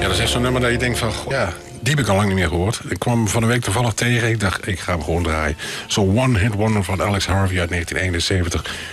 dat is echt zo'n nummer dat je denkt van... Goh, ja, die heb ik al lang niet meer gehoord. Ik kwam hem van de week toevallig tegen. Ik dacht, ik ga hem gewoon draaien. Zo'n one-hit wonder van Alex Harvey uit 1971.